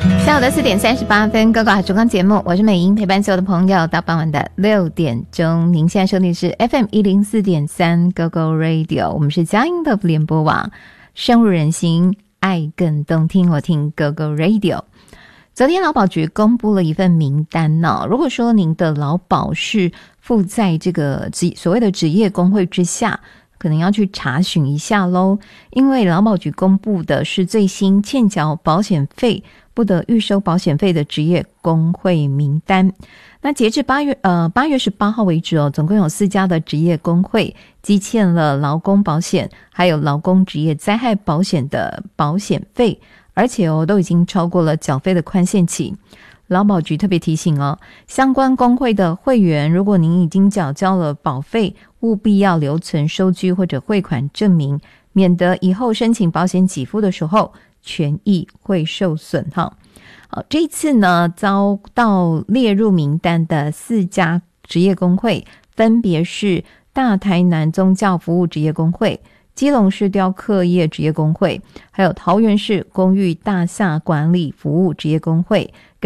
下午的4:38，高高主康节目，我是美英，陪伴所有的朋友到傍晚的6点钟。您现在收听是 FM104.3 GoGo Radio， 我们是佳音的联播网，深入人心，爱更动听，我听 GoGo Radio。昨天劳保局公布了一份名单哦，如果说您的劳保是附在这个所谓的职业工会之下，可能要去查询一下咯，因为劳保局公布的是最新欠缴保险费不得预收保险费的职业工会名单。那截至8月18号为止哦，总共有4家的职业工会积欠了劳工保险还有劳工职业灾害保险的保险费，而且都已经超过了缴费的宽限期。劳保局特别提醒相关工会的会员，如果您已经缴交了保费，务必要留存收据或者汇款证明，免得以后申请保险给付的时候权益会受损这一次呢，遭到列入名单的4家职业工会分别是大台南宗教服务职业工会、基隆市雕刻业职业工会，还有桃园市公寓大厦管理服务职业工会